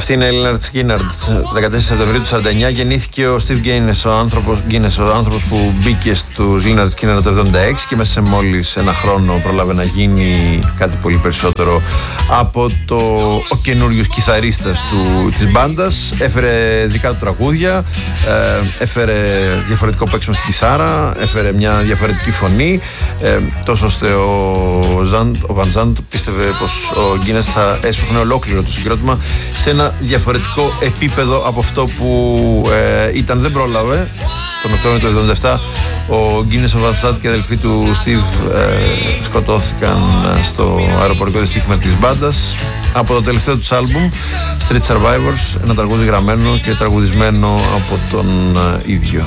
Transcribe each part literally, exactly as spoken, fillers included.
Αυτή είναι η Lynyrd Skynyrd. δεκατέσσερις Σεπτεμβρίου του σαράντα εννιά γεννήθηκε ο Steve Guinness, ο άνθρωπος, Guinness, ο άνθρωπος που μπήκε στους Lynyrd Skynyrd το εβδομήντα έξι και μέσα σε μόλις ένα χρόνο πρόλαβε να γίνει κάτι πολύ περισσότερο από το ο καινούριος κιθαρίστας του, της μπάντας. Έφερε δικά του τραγούδια, ε, έφερε διαφορετικό παίξιμο στην κιθάρα, έφερε μια διαφορετική φωνή, ε, τόσο ώστε ο, Ζαντ, ο Van Zandt πίστευε πως ο Guinness θα έσπαχνε ολόκληρο το συγκρότημα σε ένα διαφορετικό επίπεδο από αυτό που ε, ήταν. Δεν πρόλαβε. Τον Οκτώβριο του εβδομήντα επτά ο Guinness, ο Van Zandt και οι αδελφοί του Steve ε, σκοτώθηκαν στο αεροπορικό δυστύχημα της μπάντας. Από το τελευταίο τους άλμπουμ Street Survivors, ένα τραγούδι γραμμένο και τραγουδισμένο από τον ε, ίδιο.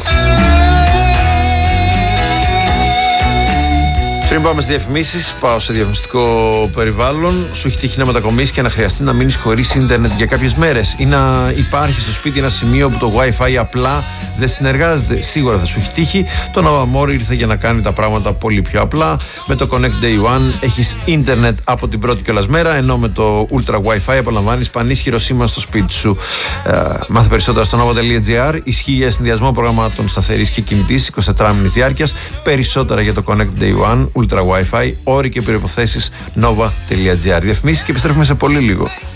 Πριν πάμε στις διαφημίσεις, πάω σε διαφημιστικό περιβάλλον. Σου έχει τύχει να μετακομίσεις και να χρειαστεί να μείνεις χωρίς ίντερνετ για κάποιες μέρες ή να υπάρχει στο σπίτι ένα σημείο που το Wi-Fi απλά δεν συνεργάζεται? Σίγουρα θα σου έχει τύχει. Το Nova More ήρθε για να κάνει τα πράγματα πολύ πιο απλά. Με το Connect Day One έχεις ίντερνετ από την πρώτη κιόλας μέρα, ενώ με το Ultra Wi-Fi απολαμβάνεις πανίσχυρο σήμα στο σπίτι σου. Ε, μάθε περισσότερα στο nova τελεία gr. Ισχύει για συνδυασμό προγραμμάτων σταθερής και κινητής εικοσιτετράμινης διάρκειας. Περισσότερα για το Connect Day One Ultra Wi-Fi, όροι και προϋποθέσεις nova τελεία gr. Διαφημίσεις και επιστρέφουμε σε πολύ λίγο.